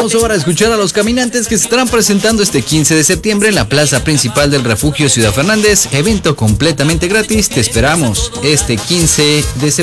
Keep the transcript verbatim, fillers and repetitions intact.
Vamos ahora a escuchar a Los Caminantes, que se estarán presentando este quince de septiembre en la plaza principal del Refugio Ciudad Fernández. Evento completamente gratis. Te esperamos este quince de septiembre.